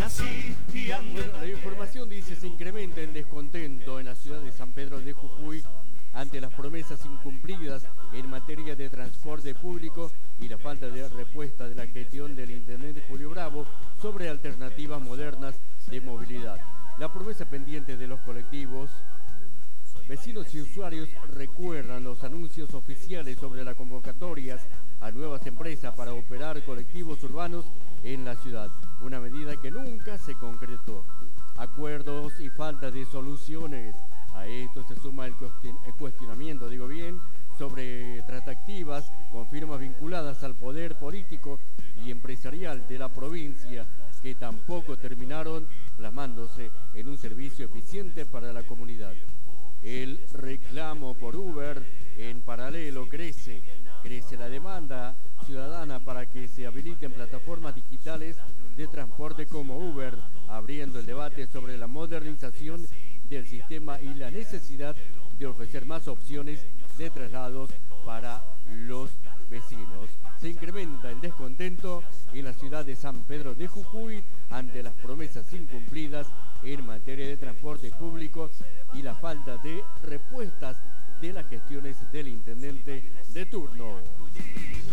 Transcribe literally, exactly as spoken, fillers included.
nací y ando. Bueno, la información dice: se incrementa el descontento en la ciudad de San Pedro de Jujuy ante las promesas incumplidas en materia de transporte público y la falta de respuesta de la gestión del intendente Julio Bravo sobre alternativas modernas de movilidad. La promesa pendiente de los colectivos, vecinos y usuarios recuerdan los anuncios oficiales sobre las convocatorias a nuevas empresas para operar colectivos urbanos en la ciudad, una medida que nunca se concretó. Acuerdos y falta de soluciones. A esto se suma el cuestionamiento, digo bien, sobre tratativas con firmas vinculadas al poder político y empresarial de la provincia, que tampoco terminaron plasmándose en un servicio eficiente para la comunidad. El reclamo por Uber en paralelo crece, crece la demanda ciudadana para que se habiliten plataformas digitales de transporte como Uber, abriendo el debate sobre la modernización del sistema y la necesidad de ofrecer más opciones de traslados para los vecinos. Se incrementa el descontento en la ciudad de San Pedro de Jujuy ante las promesas incumplidas en materia de transporte público y la falta de respuestas de las gestiones del intendente de turno.